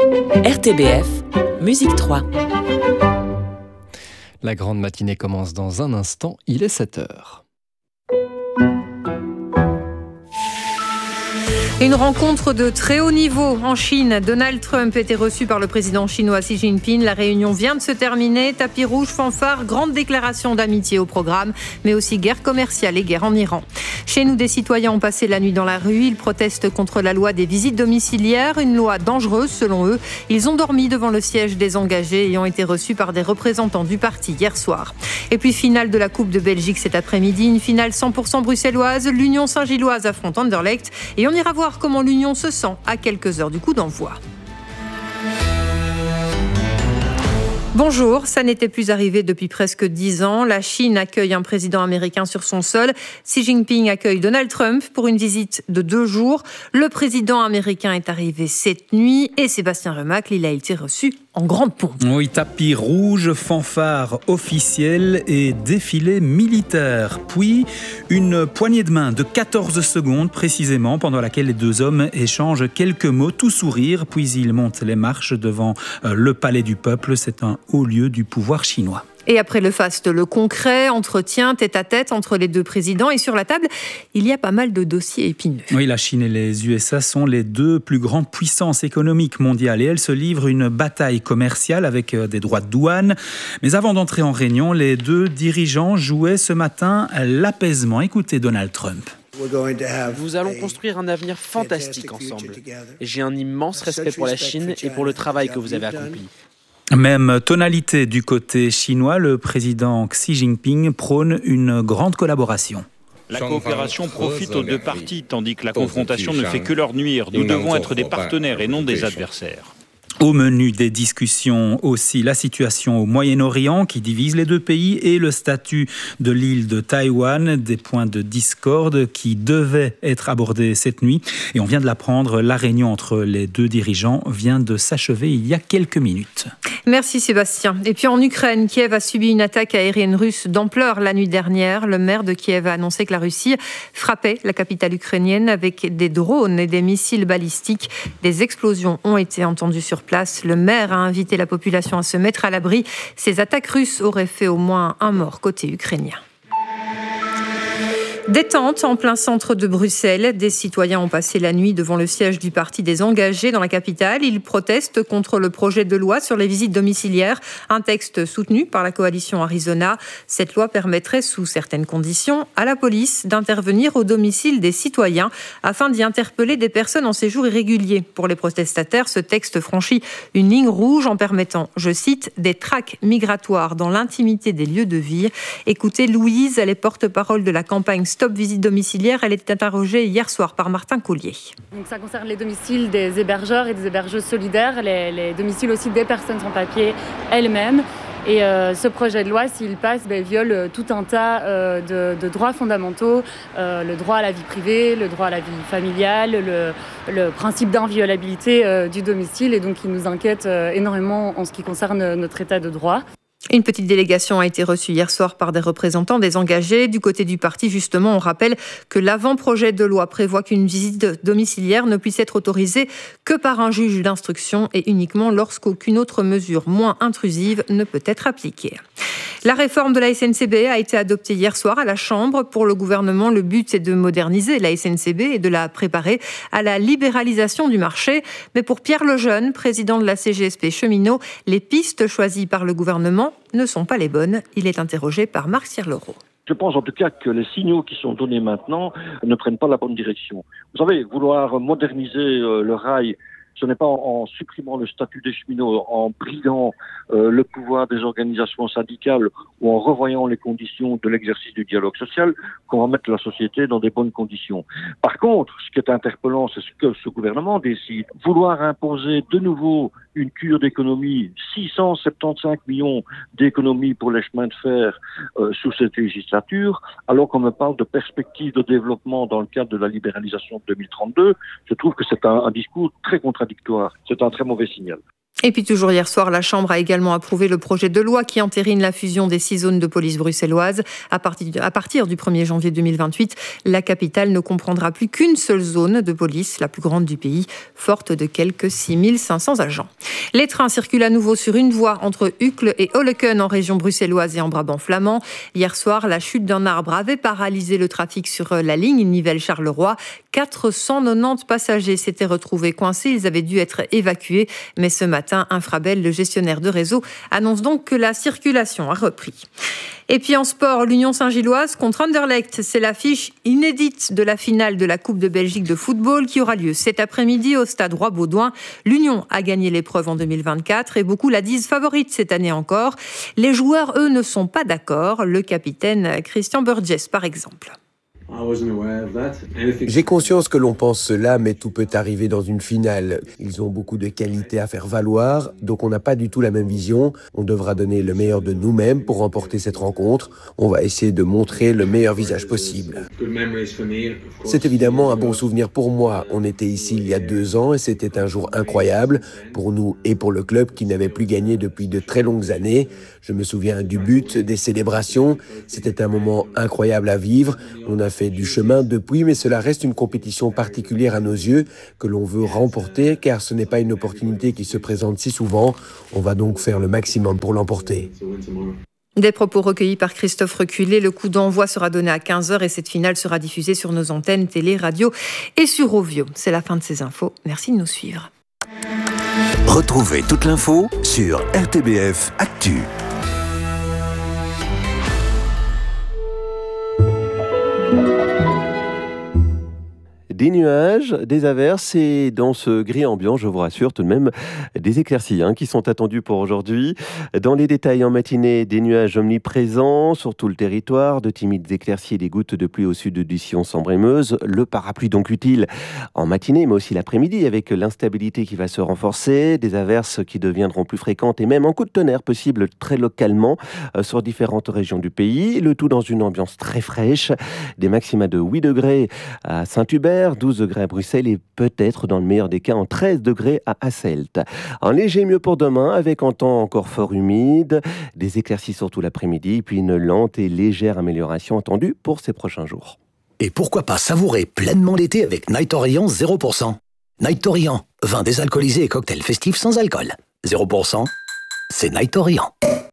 RTBF, Musique 3. La grande matinée commence dans un instant, il est 7h. Une rencontre de très haut niveau en Chine. Donald Trump était reçu par le président chinois Xi Jinping. La réunion vient de se terminer. Tapis rouge, fanfare, grande déclaration d'amitié au programme, mais aussi guerre commerciale et guerre en Iran. Chez nous, des citoyens ont passé la nuit dans la rue. Ils protestent contre la loi des visites domiciliaires, une loi dangereuse selon eux. Ils ont dormi devant le siège des engagés et ont été reçus par des représentants du parti hier soir. Et puis finale de la Coupe de Belgique cet après-midi, une finale 100% bruxelloise. L'Union Saint-Gilloise affronte Anderlecht et on ira voir comment l'Union se sent à quelques heures du coup d'envoi. Bonjour, ça n'était plus arrivé depuis presque 10 ans. La Chine accueille un président américain sur son sol. Xi Jinping accueille Donald Trump pour une visite de 2 jours. Le président américain est arrivé cette nuit et Sébastien Remacle, il a été reçu en grande pompe. Oui, tapis rouge, fanfare officielle et défilé militaire. Puis une poignée de main de 14 secondes précisément, pendant laquelle les deux hommes échangent quelques mots, tout sourire. Puis ils montent les marches devant le palais du peuple. C'est un haut lieu du pouvoir chinois. Et après le faste, le concret, entretien tête-à-tête entre les deux présidents. Et sur la table, il y a pas mal de dossiers épineux. Oui, la Chine et les USA sont les deux plus grandes puissances économiques mondiales et elles se livrent une bataille commerciale avec des droits de douane. Mais avant d'entrer en réunion, les deux dirigeants jouaient ce matin l'apaisement. Écoutez Donald Trump. Nous allons construire un avenir fantastique ensemble. Et j'ai un immense respect pour la Chine et pour le travail que vous avez accompli. Même tonalité du côté chinois, le président Xi Jinping prône une grande collaboration. La coopération profite aux deux parties, tandis que la confrontation ne fait que leur nuire. Nous devons être des partenaires et non des adversaires. Au menu des discussions aussi, la situation au Moyen-Orient qui divise les deux pays et le statut de l'île de Taïwan, des points de discorde qui devaient être abordés cette nuit. Et on vient de l'apprendre, la réunion entre les deux dirigeants vient de s'achever il y a quelques minutes. Merci Sébastien. Et puis en Ukraine, Kiev a subi une attaque aérienne russe d'ampleur la nuit dernière. Le maire de Kiev a annoncé que la Russie frappait la capitale ukrainienne avec des drones et des missiles balistiques. Des explosions ont été entendues sur place. Le maire a invité la population à se mettre à l'abri. Ces attaques russes auraient fait au moins un mort côté ukrainien. Détente en plein centre de Bruxelles. Des citoyens ont passé la nuit devant le siège du Parti des engagés dans la capitale. Ils protestent contre le projet de loi sur les visites domiciliaires, un texte soutenu par la coalition Arizona. Cette loi permettrait, sous certaines conditions, à la police d'intervenir au domicile des citoyens afin d'y interpeller des personnes en séjour irrégulier. Pour les protestataires, ce texte franchit une ligne rouge en permettant, je cite, des traques migratoires dans l'intimité des lieux de vie. Écoutez Louise, elle est porte-parole de la campagne Stop Visite Domiciliaire. Elle est interrogée hier soir par Martin Collier. Donc ça concerne les domiciles des hébergeurs et des hébergeuses solidaires, les domiciles aussi des personnes sans papier elles-mêmes. Et ce projet de loi, s'il passe, viole tout un tas de droits fondamentaux, le droit à la vie privée, le droit à la vie familiale, le principe d'inviolabilité du domicile. Et donc il nous inquiète énormément en ce qui concerne notre état de droit. Une petite délégation a été reçue hier soir par des représentants des engagés. Du côté du parti, justement, on rappelle que l'avant-projet de loi prévoit qu'une visite domiciliaire ne puisse être autorisée que par un juge d'instruction et uniquement lorsqu'aucune autre mesure moins intrusive ne peut être appliquée. La réforme de la SNCB a été adoptée hier soir à la Chambre. Pour le gouvernement, le but est de moderniser la SNCB et de la préparer à la libéralisation du marché. Mais pour Pierre Lejeune, président de la CGSP Cheminots, les pistes choisies par le gouvernement ne sont pas les bonnes. Il est interrogé par Marc Sirlereau. Je pense en tout cas que les signaux qui sont donnés maintenant ne prennent pas la bonne direction. Vous savez, vouloir moderniser le rail, ce n'est pas en supprimant le statut des cheminots, en bridant le pouvoir des organisations syndicales ou en revoyant les conditions de l'exercice du dialogue social qu'on va mettre la société dans des bonnes conditions. Par contre, ce qui est interpellant, c'est ce que ce gouvernement décide. Vouloir imposer de nouveau une cure d'économie, 675 millions d'économies pour les chemins de fer sous cette législature, alors qu'on me parle de perspectives de développement dans le cadre de la libéralisation de 2032, je trouve que c'est un discours très contradictoire. C'est un très mauvais signal. Et puis toujours hier soir, la Chambre a également approuvé le projet de loi qui entérine la fusion des 6 zones de police bruxelloises. À partir du 1er janvier 2028, la capitale ne comprendra plus qu'une seule zone de police, la plus grande du pays, forte de quelques 6500 agents. Les trains circulent à nouveau sur une voie entre Uccle et Oleken en région bruxelloise et en Brabant flamand. Hier soir, la chute d'un arbre avait paralysé le trafic sur la ligne Nivelles-Charleroi. 490 passagers s'étaient retrouvés coincés. Ils avaient dû être évacués. Mais ce matin, Infrabel, le gestionnaire de réseau, annonce donc que la circulation a repris. Et puis en sport, l'Union Saint-Gilloise contre Anderlecht. C'est l'affiche inédite de la finale de la Coupe de Belgique de football qui aura lieu cet après-midi au stade Roi-Baudouin. L'Union a gagné l'épreuve en 2024 et beaucoup la disent favorite cette année encore. Les joueurs, eux, ne sont pas d'accord. Le capitaine Christian Burgess, par exemple. J'ai conscience que l'on pense cela, mais tout peut arriver dans une finale. Ils ont beaucoup de qualités à faire valoir, donc on n'a pas du tout la même vision. On devra donner le meilleur de nous-mêmes pour remporter cette rencontre. On va essayer de montrer le meilleur visage possible. C'est évidemment un bon souvenir pour moi. On était ici il y a 2 ans et c'était un jour incroyable pour nous et pour le club qui n'avait plus gagné depuis de très longues années. Je me souviens du but, des célébrations. C'était un moment incroyable à vivre. On a fait du chemin depuis, mais cela reste une compétition particulière à nos yeux que l'on veut remporter car ce n'est pas une opportunité qui se présente si souvent. On va donc faire le maximum pour l'emporter. Des propos recueillis par Christophe Reculé. Le coup d'envoi sera donné à 15h et cette finale sera diffusée sur nos antennes télé, radio et sur Ovio. C'est la fin de ces infos. Merci de nous suivre. Retrouvez toute l'info sur RTBF Actu. Des nuages, des averses et dans ce gris ambiant, je vous rassure tout de même, des éclaircies qui sont attendues pour aujourd'hui. Dans les détails en matinée, des nuages omniprésents sur tout le territoire, de timides éclaircies et des gouttes de pluie au sud du sillon Sambre-et-Meuse. Le parapluie donc utile en matinée mais aussi l'après-midi avec l'instabilité qui va se renforcer, des averses qui deviendront plus fréquentes et même en coup de tonnerre possible très localement sur différentes régions du pays. Le tout dans une ambiance très fraîche, des maxima de 8 degrés à Saint-Hubert, 12 degrés à Bruxelles et peut-être dans le meilleur des cas en 13 degrés à Hasselt. Un léger mieux pour demain avec un temps encore fort humide, des éclaircies surtout l'après-midi, puis une lente et légère amélioration attendue pour ces prochains jours. Et pourquoi pas savourer pleinement l'été avec Night Orient 0%. Night Orient, vin désalcoolisé et cocktail festif sans alcool. 0%, c'est Night Orient.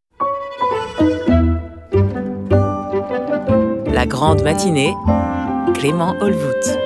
La grande matinée, Clément Olvout.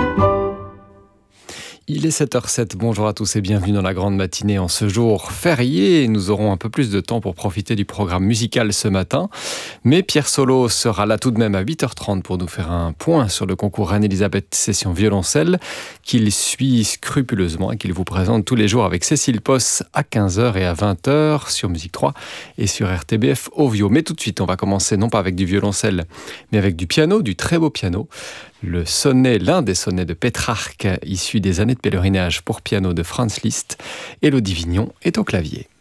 Il est 7h07, bonjour à tous et bienvenue dans la grande matinée en ce jour férié. Nous aurons un peu plus de temps pour profiter du programme musical ce matin. Mais Pierre Solo sera là tout de même à 8h30 pour nous faire un point sur le concours Reine-Elisabeth Session Violoncelle qu'il suit scrupuleusement et qu'il vous présente tous les jours avec Cécile Posse à 15h et à 20h sur Musique 3 et sur RTBF Ovio. Mais tout de suite, on va commencer non pas avec du violoncelle, mais avec du piano, du très beau piano. Le sonnet, l'un des sonnets de Pétrarque, issu des années de pèlerinage pour piano de Franz Liszt, Élodie Vignon est au clavier.